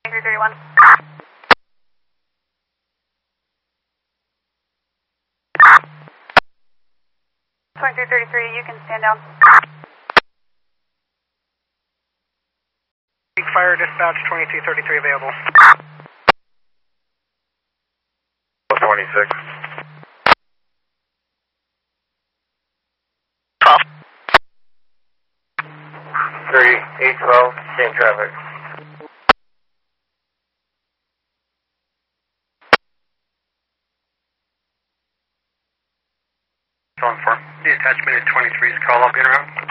2331. 2333, you can stand down. Fire dispatch 2233 available. 26. 3812, same traffic. The attachment is 23's call, I'll be around.